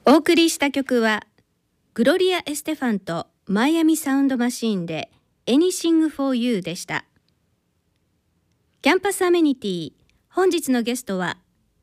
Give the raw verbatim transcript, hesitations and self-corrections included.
お送りした曲はグロリア・エステファンとマイアミサウンドマシーンで Anything for You でした。キャンパスアメニティ、本日のゲストは